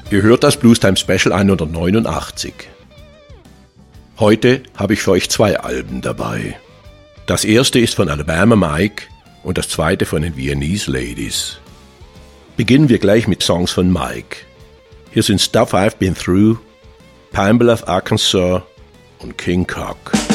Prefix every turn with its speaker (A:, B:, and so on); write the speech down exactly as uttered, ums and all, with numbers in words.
A: Ihr hört das Bluestime Special hundertneunundachtzig. Heute habe ich für euch zwei Alben dabei. Das erste ist von Alabama Mike und das zweite von den Viennese Ladies. Beginnen wir gleich mit Songs von Mike. Hier sind Stuff I've Been Through, Pine Bluff, Arkansas und King Cock.